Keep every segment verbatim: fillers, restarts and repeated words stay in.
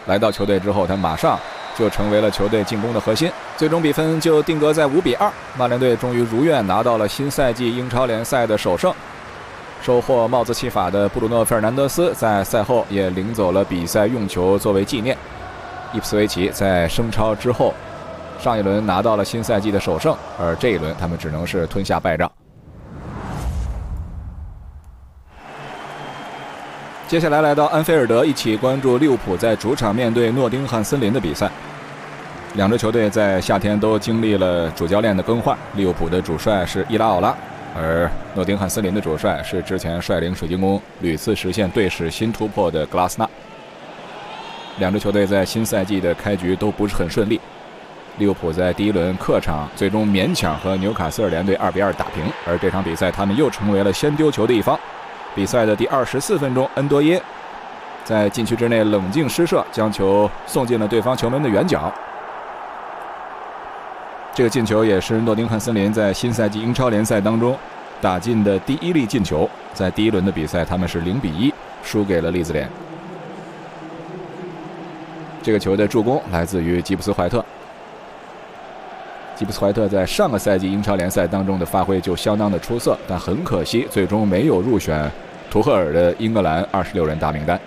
来到球队之后，他马上就成为了球队进攻的核心。最终比分就定格在五比二，曼联队终于如愿拿到了新赛季英超联赛的首胜。收获帽子戏法的布鲁诺·费尔南德斯在赛后也领走了比赛用球作为纪念。伊普斯维奇在升超之后，上一轮拿到了新赛季的首胜，而这一轮他们只能是吞下败仗。接下来来到安菲尔德，一起关注利物浦在主场面对诺丁汉森林的比赛。两支球队在夏天都经历了主教练的更换，利物浦的主帅是伊拉奥拉，而诺丁汉森林的主帅是之前率领水晶宫屡次实现队史新突破的格拉斯纳。两支球队在新赛季的开局都不是很顺利，利物浦在第一轮客场最终勉强和纽卡斯尔联队二比二打平，而这场比赛他们又成为了先丢球的一方。比赛的第二十四分钟，恩多耶在禁区之内冷静施射，将球送进了对方球门的远角。这个进球也是诺丁汉森林在新赛季英超联赛当中打进的第一粒进球。在第一轮的比赛，他们是零比一输给了利兹联。这个球的助攻来自于吉布斯怀特。吉布斯怀特在上个赛季英超联赛当中的发挥就相当的出色，但很可惜最终没有入选图赫尔的英格兰二十六人大名单。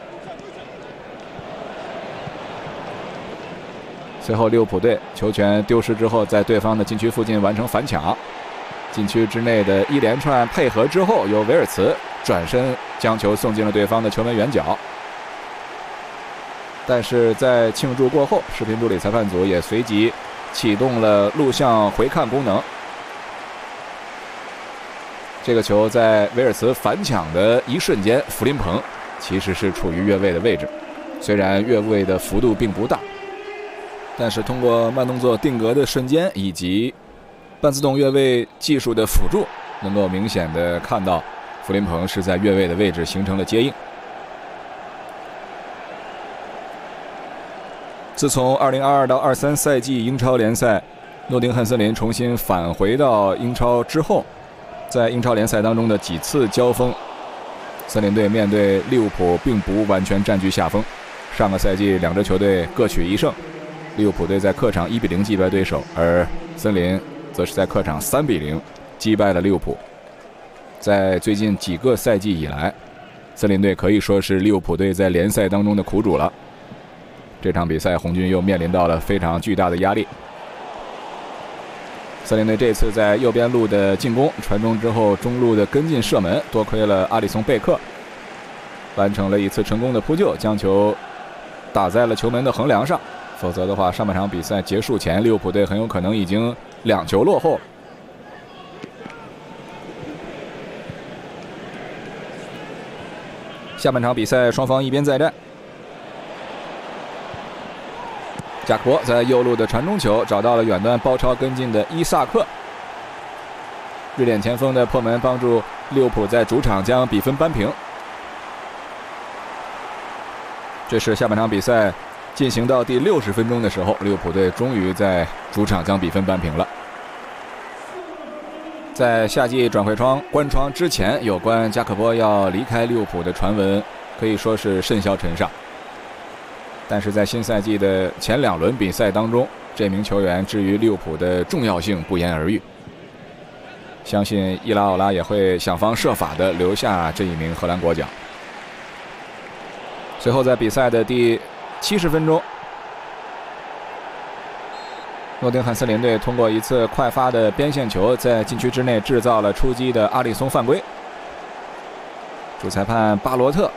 随后利物浦队球权丢失之后，在对方的禁区附近完成反抢，禁区之内的一连串配合之后，由维尔茨转身将球送进了对方的球门远角。但是在庆祝过后，视频助理裁判组也随即启动了录像回看功能。这个球在维尔茨反抢的一瞬间，弗林彭其实是处于越位的位置，虽然越位的幅度并不大，但是通过慢动作定格的瞬间以及半自动越位技术的辅助，能够明显的看到弗林彭是在越位的位置形成了接应。自从二零二二到二三赛季英超联赛，诺丁汉森林重新返回到英超之后，在英超联赛当中的几次交锋，森林队面对利物浦并不完全占据下风。上个赛季两支球队各取一胜，利物浦队在客场一比零击败对手，而森林则是在客场三比零击败了利物浦。在最近几个赛季以来，森林队可以说是利物浦队在联赛当中的苦主了。这场比赛红军又面临到了非常巨大的压力。森林队这次在右边路的进攻传中之后，中路的跟进射门，多亏了阿里松贝克完成了一次成功的扑救，将球打在了球门的横梁上。否则的话，上半场比赛结束前，利物浦队很有可能已经两球落后。下半场比赛双方一边再战。贾克伯在右路的传中球找到了远端包抄跟进的伊萨克，瑞典前锋的破门帮助利物浦在主场将比分扳平。这是下半场比赛进行到第六十分钟的时候，利物浦队终于在主场将比分扳平了。在夏季转会窗关窗之前，有关加克波要离开利物浦的传闻可以说是甚嚣尘上。但是在新赛季的前两轮比赛当中，这名球员至于利物浦的重要性不言而喻。相信伊拉奥拉也会想方设法的留下这一名荷兰国脚。随后在比赛的第七十分钟，诺丁汉森林队通过一次快发的边线球，在禁区之内制造了出击的阿里松犯规。主裁判巴罗特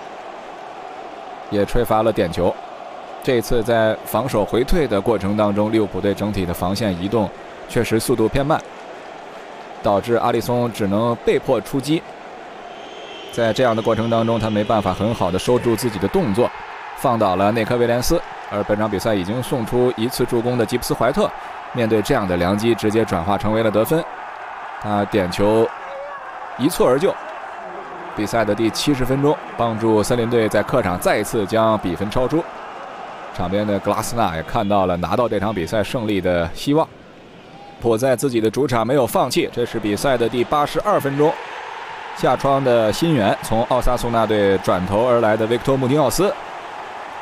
也吹罚了点球。这次在防守回退的过程当中，利物浦队整体的防线移动确实速度偏慢，导致阿里松只能被迫出击。在这样的过程当中，他没办法很好的收住自己的动作，放倒了内科威廉斯。而本场比赛已经送出一次助攻的吉布斯怀特，面对这样的良机，直接转化成为了得分。他点球一蹴而就。比赛的第七十分钟，帮助森林队在客场再一次将比分超出。场边的格拉斯纳也看到了拿到这场比赛胜利的希望，迫在自己的主场没有放弃。这是比赛的第八十二分钟，下窗的新援从奥萨苏纳队转投而来的维克托·穆丁奥斯